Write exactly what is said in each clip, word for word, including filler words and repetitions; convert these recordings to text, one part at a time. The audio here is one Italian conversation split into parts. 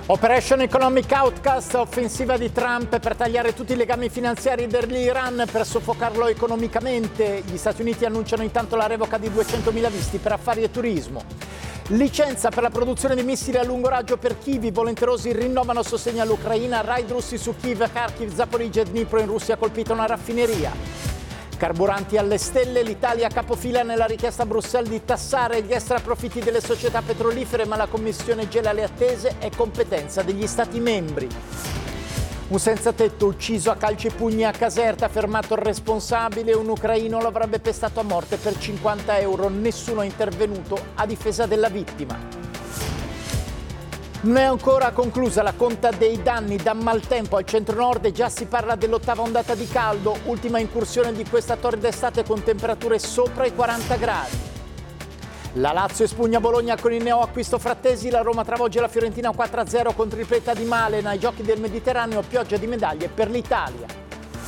Operation Economic Outcast, offensiva di Trump per tagliare tutti i legami finanziari dell'Iran per soffocarlo economicamente. Gli Stati Uniti annunciano intanto la revoca di duecentomila visti per affari e turismo. Licenza per la produzione di missili a lungo raggio per Kiev, i volenterosi rinnovano sostegno all'Ucraina, raid russi su Kiev, Kharkiv, Zaporizhzhia e Dnipro, in Russia ha colpito una raffineria. Carburanti alle stelle, l'Italia capofila nella richiesta a Bruxelles di tassare gli extraprofitti delle società petrolifere, ma la Commissione gela le attese, è competenza degli Stati membri. Un senza tetto ucciso a calci e pugni a Caserta, fermato il responsabile, un ucraino lo avrebbe pestato a morte per cinquanta euro, nessuno è intervenuto a difesa della vittima. Non è ancora conclusa la conta dei danni da maltempo al centro-nord e già si parla dell'ottava ondata di caldo, ultima incursione di questa torrida estate con temperature sopra i quaranta gradi. La Lazio espugna Bologna con il neoacquisto Frattesi, la Roma travolge la Fiorentina quattro a zero con tripletta di Malen, ai Giochi del Mediterraneo pioggia di medaglie per l'Italia.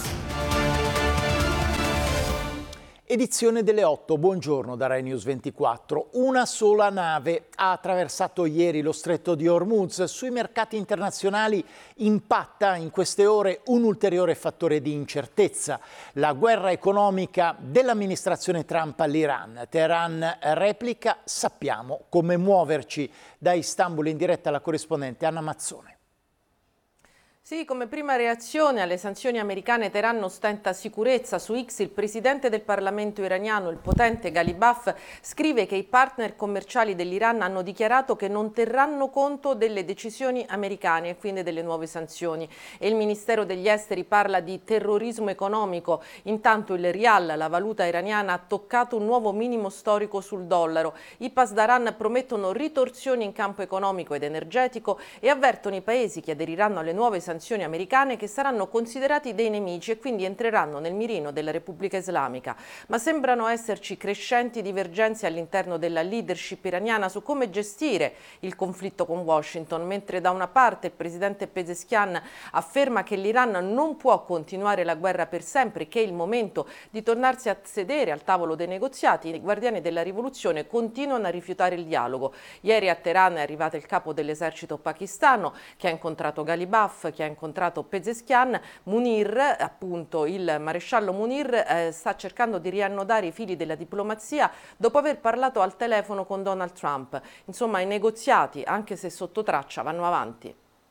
Edizione delle otto, buongiorno da Rai News ventiquattro. Una sola nave ha attraversato ieri lo stretto di Hormuz. Sui mercati internazionali impatta in queste ore un ulteriore fattore di incertezza: la guerra economica dell'amministrazione Trump all'Iran. Teheran replica, sappiamo come muoverci. Da Istanbul in diretta la corrispondente Anna Mazzone. Sì, come prima reazione alle sanzioni americane, Teheran ostenta sicurezza. Su X il presidente del Parlamento iraniano, il potente Ghalibaf, scrive che i partner commerciali dell'Iran hanno dichiarato che non terranno conto delle decisioni americane e quindi delle nuove sanzioni. E il Ministero degli Esteri parla di terrorismo economico. Intanto il rial, la valuta iraniana, ha toccato un nuovo minimo storico sul dollaro. I Pasdaran promettono ritorsioni in campo economico ed energetico e avvertono i paesi che aderiranno alle nuove sanzioni americane che saranno considerati dei nemici e quindi entreranno nel mirino della Repubblica Islamica. Ma sembrano esserci crescenti divergenze all'interno della leadership iraniana su come gestire il conflitto con Washington, mentre da una parte il presidente Pezeshkian afferma che l'Iran non può continuare la guerra per sempre, che è il momento di tornarsi a sedere al tavolo dei negoziati, i guardiani della rivoluzione continuano a rifiutare il dialogo. Ieri a Teheran è arrivato il capo dell'esercito pakistano che ha incontrato Ghalibaf, che ha incontrato Pezeshkian. Munir, appunto il maresciallo Munir, eh, sta cercando di riannodare i fili della diplomazia dopo aver parlato al telefono con Donald Trump. Insomma, i negoziati, anche se sotto traccia, vanno avanti.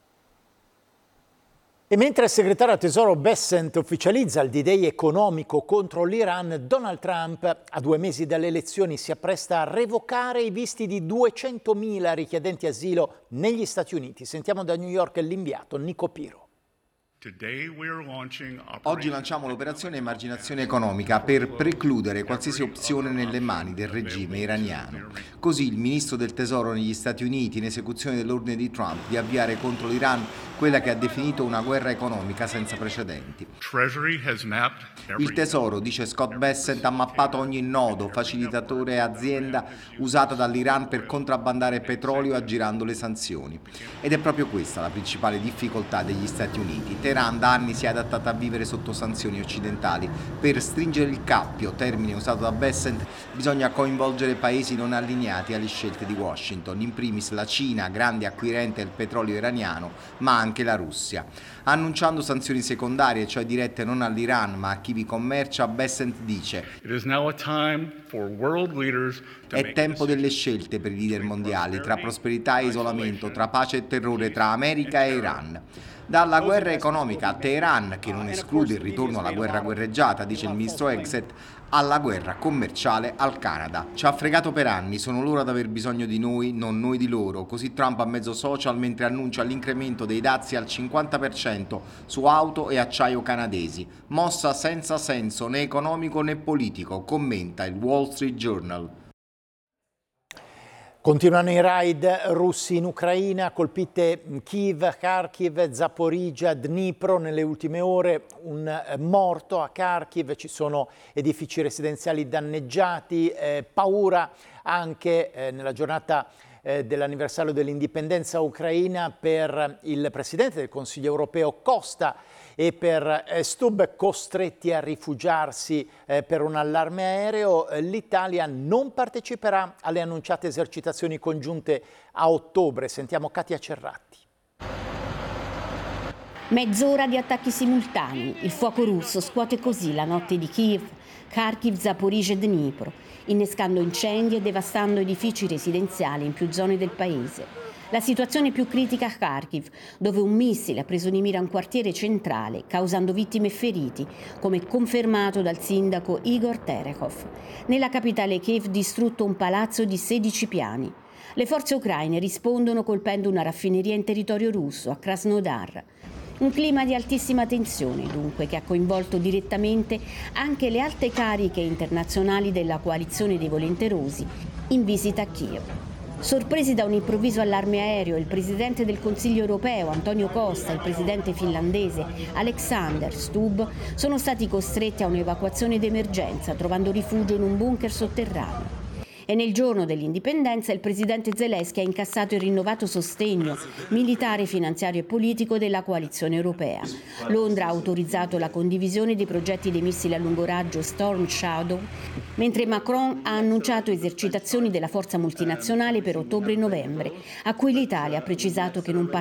E mentre il segretario Tesoro Bessent ufficializza il D-Day economico contro l'Iran, Donald Trump, a due mesi dalle elezioni, si appresta a revocare i visti di duecentomila richiedenti asilo negli Stati Uniti. Sentiamo da New York l'inviato Nico Piro. Oggi lanciamo l'operazione emarginazione economica per precludere qualsiasi opzione nelle mani del regime iraniano. Così il ministro del Tesoro negli Stati Uniti, in esecuzione dell'ordine di Trump di avviare contro l'Iran quella che ha definito una guerra economica senza precedenti. Il Tesoro, dice Scott Bessent, ha mappato ogni nodo, facilitatore e azienda usata dall'Iran per contrabbandare petrolio aggirando le sanzioni. Ed è proprio questa la principale difficoltà degli Stati Uniti. Teheran da anni si è adattata a vivere sotto sanzioni occidentali. Per stringere il cappio, termine usato da Bessent, bisogna coinvolgere paesi non allineati alle scelte di Washington, in primis la Cina, grande acquirente del petrolio iraniano, ma anche la Russia. Annunciando sanzioni secondarie, cioè dirette non all'Iran ma a chi vi commercia, Bessent dice: è tempo delle scelte per i leader mondiali, tra prosperità e isolamento, tra pace e terrore, tra America e Iran. Dalla guerra economica a Teheran, che non esclude il ritorno alla guerra guerreggiata, dice il ministro Hegseth, alla guerra commerciale al Canada. Ci ha fregato per anni, sono loro ad aver bisogno di noi, non noi di loro. Così Trump a mezzo social mentre annuncia l'incremento dei dazi al cinquanta per cento su auto e acciaio canadesi. Mossa senza senso né economico né politico, commenta il Wall Street Journal. Continuano i raid russi in Ucraina, colpite Kiev, Kharkiv, Zaporizhzhia, Dnipro nelle ultime ore, un morto a Kharkiv, ci sono edifici residenziali danneggiati, eh, paura anche eh, nella giornata eh, dell'anniversario dell'indipendenza ucraina per il Presidente del Consiglio europeo Costa e per eh, Stubb, costretti a rifugiarsi eh, per un allarme aereo. L'Italia non parteciperà alle annunciate esercitazioni congiunte a ottobre. Sentiamo Katia Cerratti. Mezz'ora di attacchi simultanei. Il fuoco russo scuote così la notte di Kiev, Kharkiv, Zaporizhzhia e Dnipro, innescando incendi e devastando edifici residenziali in più zone del paese. La situazione più critica a Kharkiv, dove un missile ha preso di mira un quartiere centrale, causando vittime e feriti, come confermato dal sindaco Igor Terekhov. Nella capitale Kiev distrutto un palazzo di sedici piani. Le forze ucraine rispondono colpendo una raffineria in territorio russo, a Krasnodar. Un clima di altissima tensione, dunque, che ha coinvolto direttamente anche le alte cariche internazionali della coalizione dei volenterosi in visita a Kiev. Sorpresi da un improvviso allarme aereo, il presidente del Consiglio europeo Antonio Costa e il presidente finlandese Alexander Stubb sono stati costretti a un'evacuazione d'emergenza, trovando rifugio in un bunker sotterraneo. E nel giorno dell'indipendenza il presidente Zelensky ha incassato il rinnovato sostegno militare, finanziario e politico della coalizione europea. Londra ha autorizzato la condivisione dei progetti dei missili a lungo raggio Storm Shadow, mentre Macron ha annunciato esercitazioni della forza multinazionale per ottobre e novembre, a cui l'Italia ha precisato che non parteciperà.